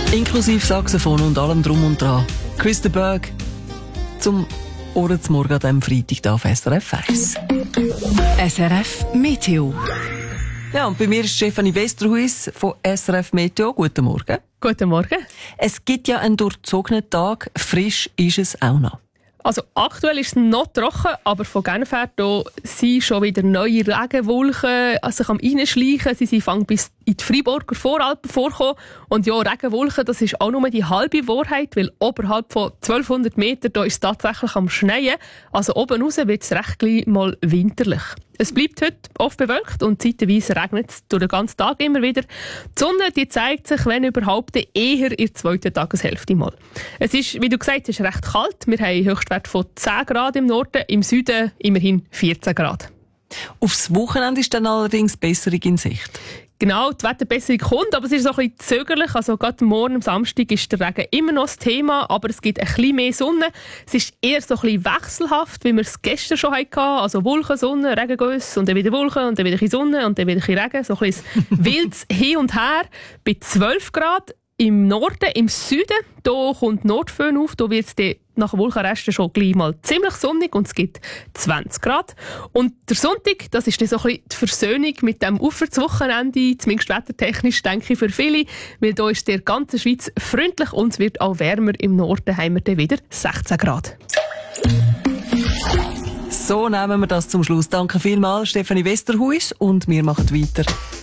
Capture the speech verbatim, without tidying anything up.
Inklusive Saxophon und allem drum und dran. Chris de Burgh zum Ohren zum Morgen an diesem Freitag hier auf S R F eins. S R F Meteo. Ja, und bei mir ist Stefanie Westerhuis von S R F Meteo. Guten Morgen. Guten Morgen. Es gibt ja einen durchzogenen Tag. Frisch ist es auch noch. Also aktuell ist es noch trocken, aber von Genf her da sind schon wieder neue Regenwolken sich am Reinschleichen. Sie sind fang bis in die Freiburger Voralpen vorgekommen. Und ja, Regenwolken, das ist auch nur die halbe Wahrheit, weil oberhalb von zwölfhundert Metern da ist es tatsächlich am Schneien. Also oben raus wird es recht gleich mal winterlich. Es bleibt heute oft bewölkt und zeitweise regnet es durch den ganzen Tag immer wieder. Die Sonne die zeigt sich, wenn überhaupt, eher in der zweiten Tageshälfte mal. Es ist, wie du gesagt hast, es ist recht kalt. Wir haben einen Höchstwert von zehn Grad im Norden, im Süden immerhin vierzehn Grad. Aufs Wochenende ist dann allerdings Besserung in Sicht. Genau, die Wetterbesserung kommt, aber es ist so ein bisschen zögerlich. Also gerade morgen am Samstag ist der Regen immer noch das Thema, aber es gibt ein bisschen mehr Sonne. Es ist eher so ein bisschen wechselhaft, wie wir es gestern schon hatten. Also Wolken, Sonne, Regengüsse und dann wieder Wolken und dann wieder ein bisschen Sonne und dann wieder ein bisschen Regen. So ein bisschen wildes Hin und Her. Bei zwölf Grad im Norden, im Süden, da kommt Nordföhn auf, da wird es nach Wolkenresten schon gleich mal ziemlich sonnig und es gibt zwanzig Grad. Und der Sonntag, das ist dann so ein bisschen die Versöhnung mit dem Aufwärtswochenende, zumindest wettertechnisch, denke ich, für viele, weil da ist der ganze Schweiz freundlich und es wird auch wärmer. Im Norden haben wir dann wieder sechzehn Grad. So nehmen wir das zum Schluss. Danke vielmals, Stefanie Westerhuis, und wir machen weiter